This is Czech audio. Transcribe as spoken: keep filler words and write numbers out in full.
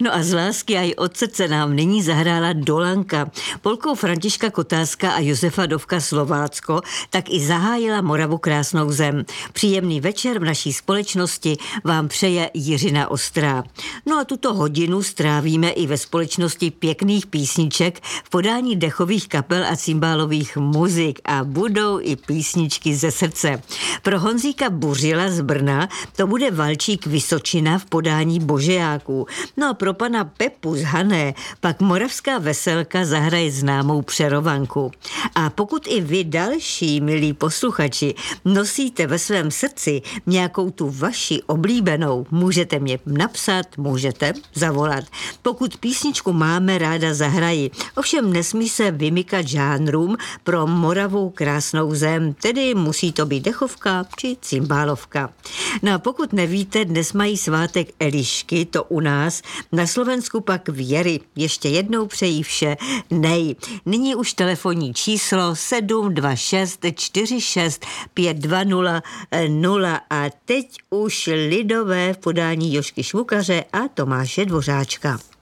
No a z lásky a i od srdce nám nyní zahrála Dolanka. Polkou Františka Kotáska a Josefa Dovka Slovácko tak i zahájila Moravu krásnou zem. Příjemný večer v naší společnosti vám přeje Jiřina Ostrá. No a tuto hodinu strávíme i ve společnosti pěkných písniček v podání dechových kapel a cymbálových muzik a budou i písničky ze srdce. Pro Honzíka Buřila z Brna to bude valčík Vysočina v podání Božejáků. No a pro pana Pepu z Hané pak Moravská veselka zahraje známou Přerovanku. A pokud i vy další, milí posluchači, nosíte ve svém srdci nějakou tu vaši oblíbenou, můžete mě napsat, můžete zavolat. Pokud písničku máme, ráda zahraji. Ovšem nesmí se vymykat žánrům pro Moravu krásnou zem, tedy musí to být dechovka či cymbálovka. No a pokud nevíte, dnes mají svátek Elišky, to u nás, na Slovensku pak Věry. Ještě jednou přejí vše nej. Nyní už telefonní číslo sedm dva šest čtyři šest pět dva nula nula a teď už lidové v podání Jožky Švukaře a Tomáše Dvořáčka.